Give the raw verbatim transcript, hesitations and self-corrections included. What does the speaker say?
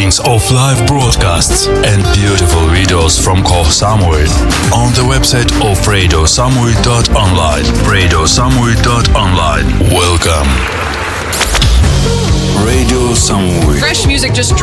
recordings of live broadcasts and beautiful videos from Koh Samui on the website of radio samui dot online. radio samui dot online. Welcome. Radio Samui. Fresh music just dropped.